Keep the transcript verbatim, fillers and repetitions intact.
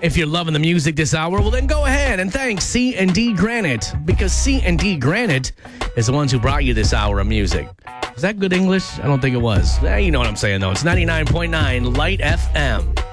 If you're loving the music this hour, well, then go ahead and thank C and D Granite, because C and D Granite is the ones who brought you this hour of music. Is that good English? I don't think it was. Eh, you know what I'm saying, though. It's ninety-nine point nine Light F M.